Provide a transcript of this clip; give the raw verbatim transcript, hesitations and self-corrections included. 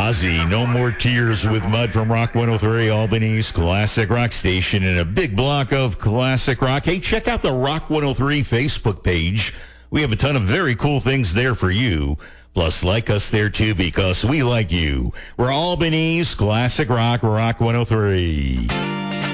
Ozzy, No More Tears with Mud from Rock one oh three, Albany's classic rock station, and a big block of classic rock. Hey, check out the Rock one oh three Facebook page. We have a ton of very cool things there for you. Plus, like us there, too, because we like you. We're Albany's classic rock, Rock one oh three.